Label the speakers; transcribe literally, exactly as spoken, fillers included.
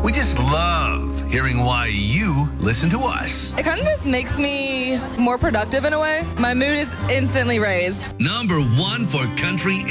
Speaker 1: We just love hearing why you listen to us.
Speaker 2: It kind of just makes me more productive in a way. My mood is instantly raised.
Speaker 1: Number one for country